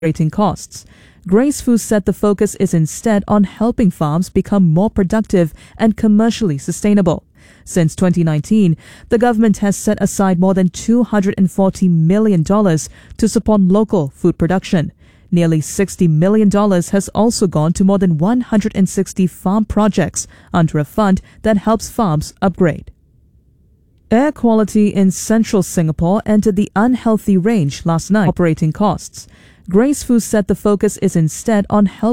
operating costs. Grace Fu said the focus is instead on helping farms become more productive and commercially sustainable. Since 2019, the government has set aside more than $240 million to support local food production. Nearly $60 million has also gone to more than 160 farm projects under a fund that helps farms upgrade. Air quality in central Singapore entered the unhealthy range last night. Operating costs. Grace Fu said the focus is instead on helping